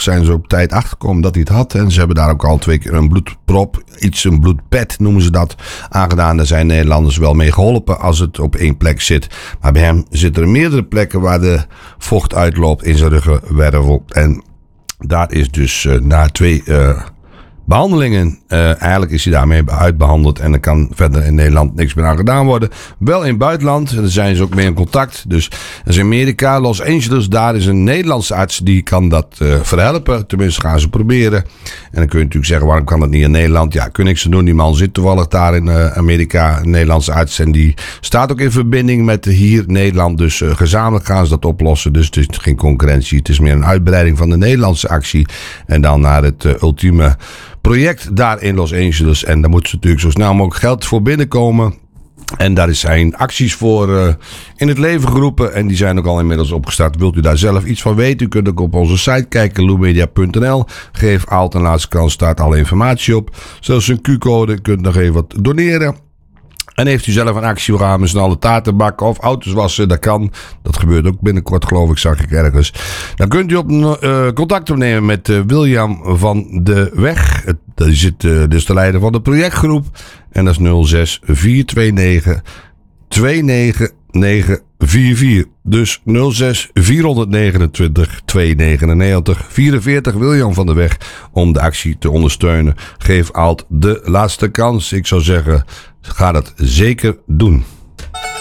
zijn ze op tijd achtergekomen dat hij het had. En ze hebben daar ook al 2 keer een bloedprop, een bloedpad noemen ze dat, aangedaan. Daar zijn Nederlanders wel mee geholpen als het op 1 plek zit. Maar bij hem zitten er meerdere plekken waar de vocht uitloopt in zijn ruggenwervel. En daar is dus na 2 behandelingen, eigenlijk is hij daarmee uitbehandeld en er kan verder in Nederland niks meer aan gedaan worden. Wel in het buitenland, en daar zijn ze ook mee in contact. Dus dat is Amerika, Los Angeles, daar is een Nederlandse arts die kan dat verhelpen. Tenminste gaan ze proberen. En dan kun je natuurlijk zeggen, waarom kan dat niet in Nederland? Ja, kun ik ze doen. Die man zit toevallig daar in Amerika, een Nederlandse arts. En die staat ook in verbinding met hier Nederland. Dus gezamenlijk gaan ze dat oplossen. Dus het is geen concurrentie. Het is meer een uitbreiding van de Nederlandse actie. En dan naar het ultieme project daar in Los Angeles. En daar moeten ze natuurlijk zo snel mogelijk geld voor binnenkomen. En daar zijn acties voor in het leven geroepen. En die zijn ook al inmiddels opgestart. Wilt u daar zelf iets van weten? U kunt ook op onze site kijken. loemedia.nl. Geef Aalt een laatste kans. Staat alle informatie op. Zelfs een Q-code. U kunt nog even wat doneren. En heeft u zelf een actie, we gaan met z'n allen taarten bakken of auto's wassen, dat kan. Dat gebeurt ook binnenkort, geloof ik, zag ik ergens. Dan kunt u contact opnemen met William van de Weg. Dat is dus de leider van de projectgroep. En dat is 06 429 29944. Dus 06 429 299 44. William van der Weg om de actie te ondersteunen. Geef Aalt de laatste kans. Ik zou zeggen, ga dat zeker doen.